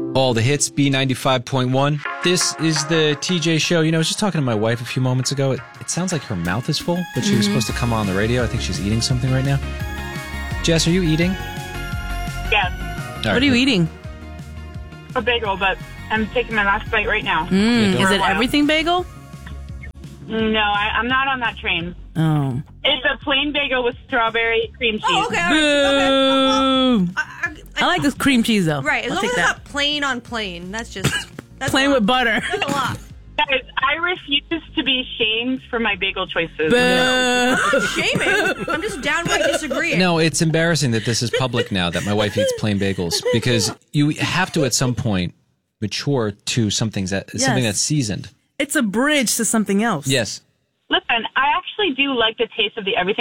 All the hits, B95.1. This is the TJ Show. You know, I was just talking to my wife a few moments ago. It sounds like her mouth is full, but she was supposed to come on the radio. I think she's eating something right now. Jess, are you eating? Yes. Right, what are you eating? A bagel, but I'm taking my last bite right now. Is it everything bagel? No, I'm not on that train. Oh. It's a plain bagel with strawberry cream cheese. Oh, okay. Boo! I like this cream cheese, though. Right, as I'll long as take it's that. not plain on plain. That's Plain with butter. That's a lot. Guys, I refuse to be shamed for my bagel choices. Boo! I'm not shaming. I'm just downright disagreeing. No, it's embarrassing that this is public now, that my wife eats plain bagels, because you have to at some point mature to something that's seasoned. It's a bridge to something else. Yes. Listen, I actually do like the taste of the everything